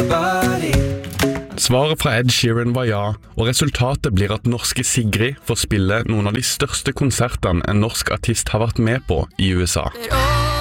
Svaret fra Ed Sheeran var ja, og resultatet blir at norske Sigrid får spille noen av de største konsertene en norsk artist har vært med på i USA.